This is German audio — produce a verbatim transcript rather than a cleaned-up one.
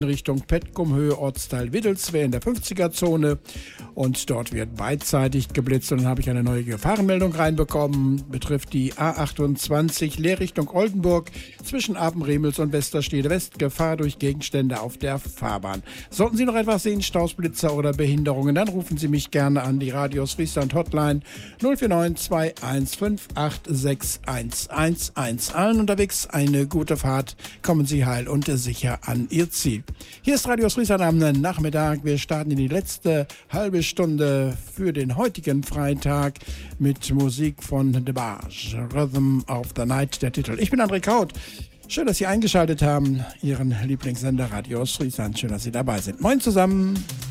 Richtung Petkumhöhe, Ortsteil Wittelswehr in der fünfziger-Zone und dort wird beidseitig geblitzt und dann habe ich eine neue Gefahrenmeldung reinbekommen, betrifft die A achtundzwanzig Leerrichtung Oldenburg zwischen Apenremels und Westerstede West, Gefahr durch Gegenstände auf der Fahrbahn. Sollten Sie noch etwas sehen, Stausblitzer oder Behinderungen, dann rufen Sie mich gerne an die Radios Friesland Hotline null vier neun zwei eins fünf acht sechs eins eins eins. Allen unterwegs eine gute Fahrt, kommen Sie heil und sicher an Ihr Ziel. Hier ist Radio Friesland am Nachmittag. Wir starten in die letzte halbe Stunde für den heutigen Freitag mit Musik von The Barge. Rhythm of the Night, der Titel. Ich bin André Kaut. Schön, dass Sie eingeschaltet haben. Ihren Lieblingssender Radio Friesland. Schön, dass Sie dabei sind. Moin zusammen.